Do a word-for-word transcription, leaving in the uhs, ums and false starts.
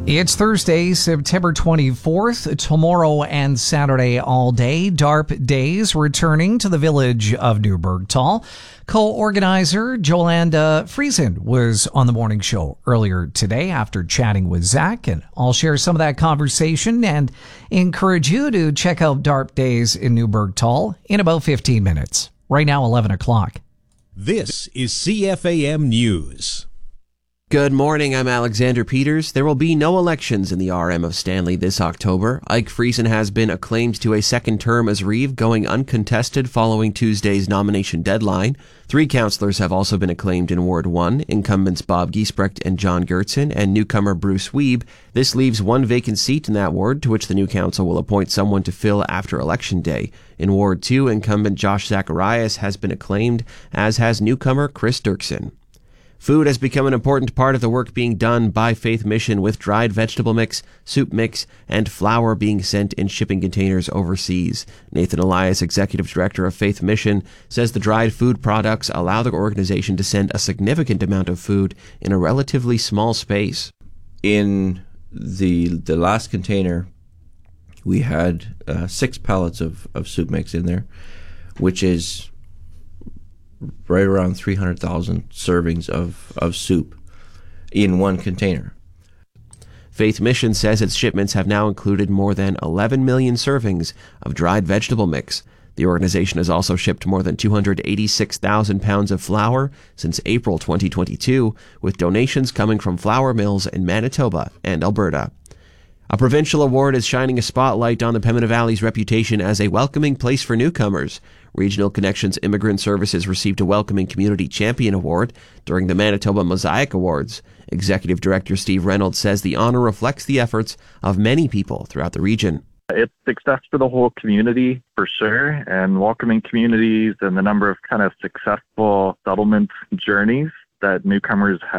It's Thursday, September twenty-fourth, tomorrow and Saturday all day. DARP Days returning to the village of Newburgh-Tall. Co-organizer Jolanda Friesen was on the morning show earlier today after chatting with Zach, and I'll share some of that conversation and encourage you to check out DARP Days in Newburgh-Tall in about fifteen minutes. Right now, eleven o'clock. This is C F A M News. Good morning, I'm Alexander Peters. There will be no elections in the R M of Stanley this October. Ike Friesen has been acclaimed to a second term as Reeve, going uncontested following Tuesday's nomination deadline. Three councillors have also been acclaimed in Ward one, incumbents Bob Giesbrecht and John Gertzen, and newcomer Bruce Wiebe. This leaves one vacant seat in that ward, to which the new council will appoint someone to fill after Election Day. In Ward two, incumbent Josh Zacharias has been acclaimed, as has newcomer Chris Dirksen. Food has become an important part of the work being done by Faith Mission, with dried vegetable mix, soup mix, and flour being sent in shipping containers overseas. Nathan Elias, Executive Director of Faith Mission, says the dried food products allow the organization to send a significant amount of food in a relatively small space. In the the last container, we had uh, six pallets of, of soup mix in there, which is right around three hundred thousand servings of, of soup in one container. Faith Mission says its shipments have now included more than eleven million servings of dried vegetable mix. The organization has also shipped more than two hundred eighty-six thousand pounds of flour since April twenty twenty-two, with donations coming from flour mills in Manitoba and Alberta. A provincial award is shining a spotlight on the Pembina Valley's reputation as a welcoming place for newcomers. Regional Connections Immigrant Services received a Welcoming Community Champion Award during the Manitoba Mosaic Awards. Executive Director Steve Reynolds says the honor reflects the efforts of many people throughout the region. It's success for the whole community, for sure, and welcoming communities and the number of kind of successful settlement journeys that newcomers have